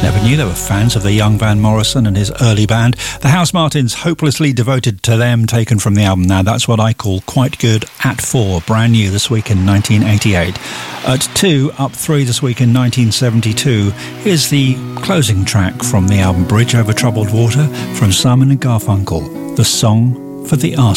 Never knew they were fans of the young Van Morrison and his early band. The Housemartins, Hopelessly Devoted to Them, taken from the album. Now that's what I call quite good at 4, brand new this week in 1988. At 2, up 3 this week in 1972, here's the closing track from the album Bridge Over Troubled Water from Simon & Garfunkel, the song for the